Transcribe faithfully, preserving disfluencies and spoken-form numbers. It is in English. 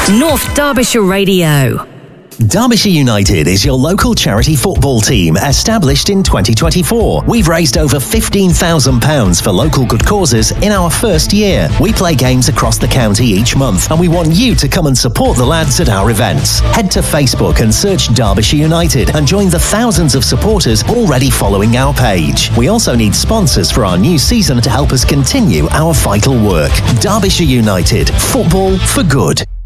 North Derbyshire Radio. Derbyshire United is your local charity football team established in twenty twenty-four. We've raised over fifteen thousand pounds for local good causes in our first year. We play games across the county each month and we want you to come and support the lads at our events. Head to Facebook and search Derbyshire United and join the thousands of supporters already following our page. We also need sponsors for our new season to help us continue our vital work. Derbyshire United, football for good.